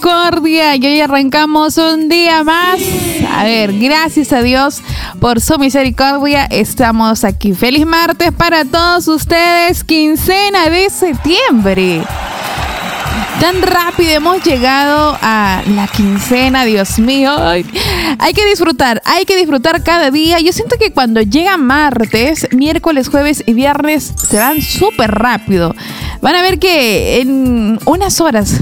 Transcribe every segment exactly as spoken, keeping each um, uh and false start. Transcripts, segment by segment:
misericordia. Y hoy arrancamos un día más. A ver, gracias a Dios por su misericordia. Estamos aquí. Feliz martes para todos ustedes. Quincena de septiembre. Tan rápido hemos llegado a la quincena, Dios mío. Ay, hay que disfrutar, hay que disfrutar cada día. Yo siento que cuando llega martes, miércoles, jueves y viernes se van súper rápido. Van a ver que en unas horas,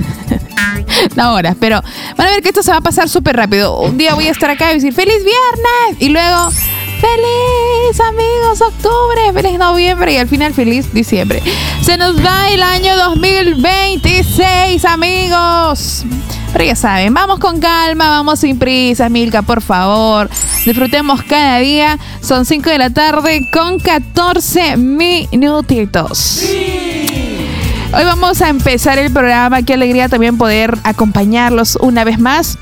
no horas, pero van a ver que esto se va a pasar súper rápido. Un día voy a estar acá y decir ¡feliz viernes! Y luego ¡feliz amigos octubre! ¡Feliz noviembre! Y al final ¡feliz diciembre! Se nos va el año dos mil veintiséis, amigos. Pero ya saben, vamos con calma, vamos sin prisa, Milka, por favor. Disfrutemos cada día. Son cinco de la tarde con catorce minutitos. Sí. Hoy vamos a empezar el programa. Qué alegría también poder acompañarlos una vez más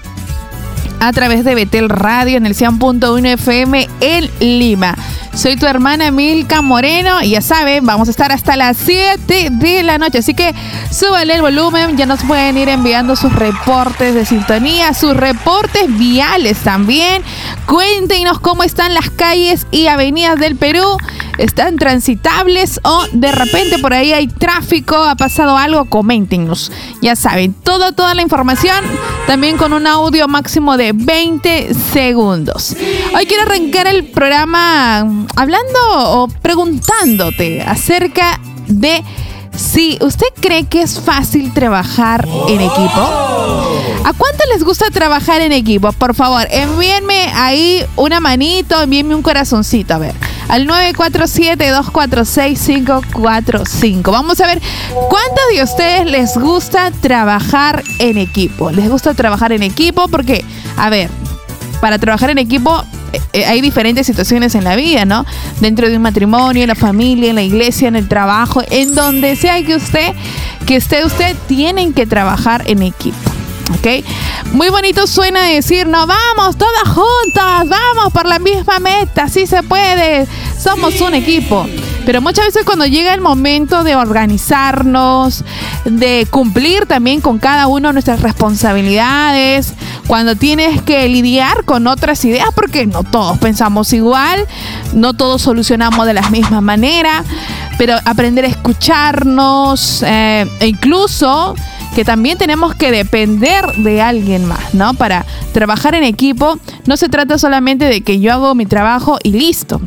a través de Betel Radio en el cien punto uno F M en Lima. Soy tu hermana Milka Moreno y ya saben, vamos a estar hasta las siete de la noche. Así que súbale el volumen, ya nos pueden ir enviando sus reportes de sintonía, sus reportes viales también. Cuéntenos cómo están las calles y avenidas del Perú. ¿Están transitables o de repente por ahí hay tráfico? ¿Ha pasado algo? Coméntenos. Ya saben, toda, toda la información, también con un audio máximo de veinte segundos. Hoy quiero arrancar el programa hablando o preguntándote acerca de si usted cree que es fácil trabajar en equipo. ¿A cuánto les gusta trabajar en equipo? Por favor, envíenme ahí una manito, envíenme un corazoncito, a ver, al nueve cuatro siete, dos cuatro seis, cinco cuatro cinco. Vamos a ver cuántos de ustedes les gusta trabajar en equipo. ¿Les gusta trabajar en equipo? Porque, a ver, para trabajar en equipo eh, hay diferentes situaciones en la vida, ¿no? Dentro de un matrimonio, en la familia, en la iglesia, en el trabajo, en donde sea que usted, que esté usted, tienen que trabajar en equipo. ¿Ok? Muy bonito suena decir, no, vamos todas juntas, vamos por la misma meta, sí se puede, somos sí. un equipo. Pero muchas veces cuando llega el momento de organizarnos, de cumplir también con cada uno nuestras responsabilidades, cuando tienes que lidiar con otras ideas, porque no todos pensamos igual, no todos solucionamos de la misma manera, pero aprender a escucharnos eh, e incluso que también tenemos que depender de alguien más, ¿no? Para trabajar en equipo no se trata solamente de que yo hago mi trabajo y listo.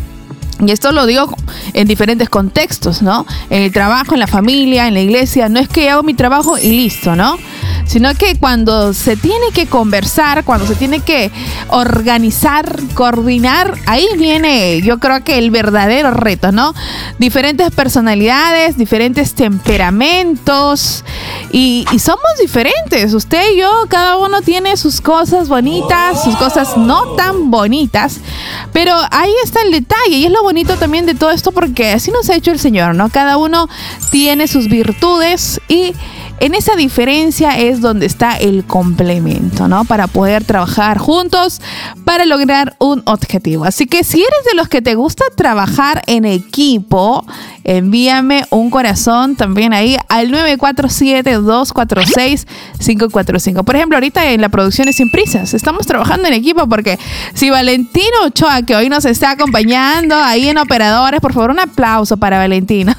Y esto lo digo en diferentes contextos, ¿no? En el trabajo, en la familia, en la iglesia. No es que hago mi trabajo y listo, ¿no? Sino que cuando se tiene que conversar, cuando se tiene que organizar, coordinar, ahí viene, yo creo que el verdadero reto, ¿no? Diferentes personalidades, diferentes temperamentos y, y somos diferentes. Usted y yo, cada uno tiene sus cosas bonitas, sus cosas no tan bonitas, pero ahí está el detalle y es lo bonito también de todo esto porque así nos ha hecho el Señor, ¿no? Cada uno tiene sus virtudes y en esa diferencia es donde está el complemento, ¿no? Para poder trabajar juntos para lograr un objetivo. Así que si eres de los que te gusta trabajar en equipo, envíame un corazón también ahí al nueve cuatro siete, dos cuatro seis, cinco cuatro cinco. Por ejemplo, ahorita en la producción es Sin Prisas. Estamos trabajando en equipo porque si Valentino Ochoa, que hoy nos está acompañando ahí en Operadores, por favor, un aplauso para Valentino.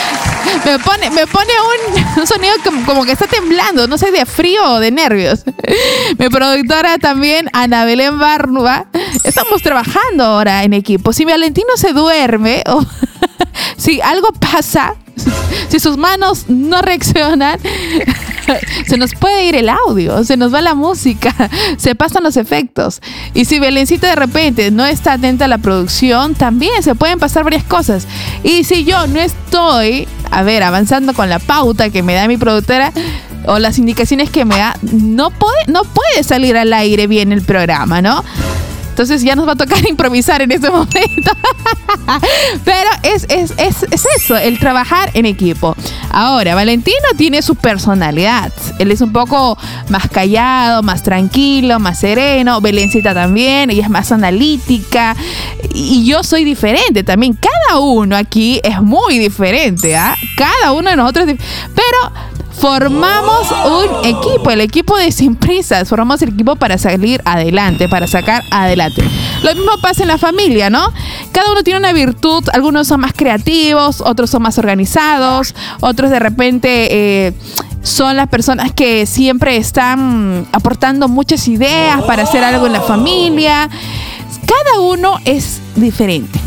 Me pone, me pone un, un sonido como, como que está temblando, no sé, de frío o de nervios. Mi productora también, Ana Belén Barnua. Estamos trabajando ahora en equipo. Si Valentino se duerme o si algo pasa, si sus manos no reaccionan, se nos puede ir el audio, se nos va la música, se pasan los efectos. Y si Belencita de repente no está atenta a la producción, también se pueden pasar varias cosas. Y si yo no estoy, a ver, avanzando con la pauta que me da mi productora o las indicaciones que me da, no puede, no puede salir al aire bien el programa, ¿no? Entonces ya nos va a tocar improvisar en este momento. Pero es, es, es, es eso, el trabajar en equipo. Ahora, Valentino tiene su personalidad. Él es un poco más callado, más tranquilo, más sereno. Belencita también, ella es más analítica. Y yo soy diferente también. Cada uno aquí es muy diferente, ¿ah? ¿eh? Cada uno de nosotros es dif- Pero formamos un equipo, el equipo de Sin Prisas. Formamos el equipo para salir adelante, para sacar adelante. Lo mismo pasa en la familia, ¿no? Cada uno tiene una virtud. Algunos son más creativos, otros son más organizados, otros de repente eh, son las personas que siempre están aportando muchas ideas para hacer algo en la familia. Cada uno es diferente.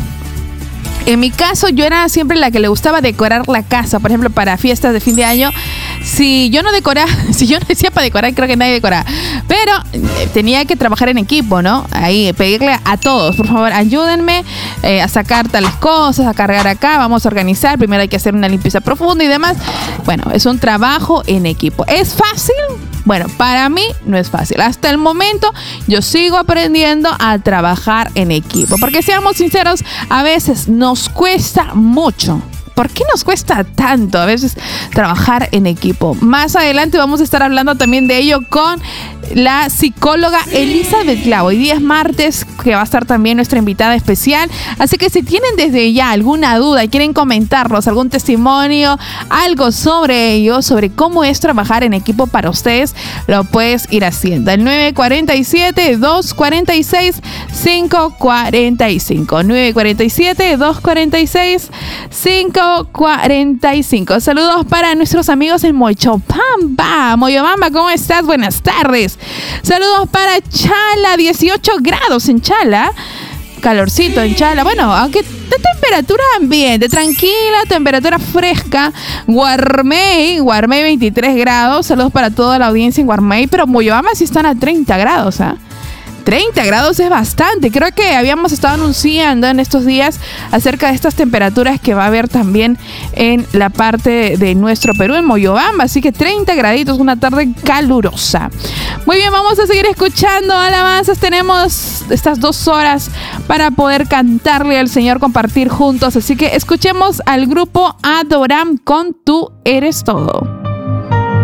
En mi caso, yo era siempre la que le gustaba decorar la casa. Por ejemplo, para fiestas de fin de año, si yo no decoraba, si yo no decía para decorar, creo que nadie decoraba. Pero eh, tenía que trabajar en equipo, ¿no? Ahí, pedirle a todos, por favor, ayúdenme eh, a sacar tales cosas, a cargar acá, vamos a organizar. Primero hay que hacer una limpieza profunda y demás. Bueno, es un trabajo en equipo. ¿Es fácil? Bueno, para mí no es fácil. Hasta el momento yo sigo aprendiendo a trabajar en equipo. Porque seamos sinceros, a veces nos cuesta mucho. ¿Por qué nos cuesta tanto a veces trabajar en equipo? Más adelante vamos a estar hablando también de ello con la psicóloga Elizabeth Clau. Hoy día es martes, que va a estar también nuestra invitada especial. Así que si tienen desde ya alguna duda y quieren comentarnos algún testimonio, algo sobre ello, sobre cómo es trabajar en equipo para ustedes, lo puedes ir haciendo. El nueve cuatro siete, dos cuatro seis, cinco cuatro cinco. nueve cuatro siete, dos cuatro seis, cinco cuatro cinco. Saludos para nuestros amigos en Moyobamba. Moyobamba, ¿cómo estás? Buenas tardes. Saludos para Chala, dieciocho grados en Chala. Calorcito en Chala. Bueno, aunque de temperatura ambiente, tranquila, temperatura fresca. Guarmey, Guarmey veintitrés grados. Saludos para toda la audiencia en Guarmey. Pero Moyobamba sí están a treinta grados, ¿ah? ¿eh? treinta grados es bastante. Creo que habíamos estado anunciando en estos días acerca de estas temperaturas que va a haber también en la parte de nuestro Perú, en Moyobamba. Así que treinta graditos, una tarde calurosa. Muy bien, vamos a seguir escuchando alabanzas. Tenemos estas dos horas para poder cantarle al Señor, compartir juntos. Así que escuchemos al grupo Adoram con Tú Eres Todo.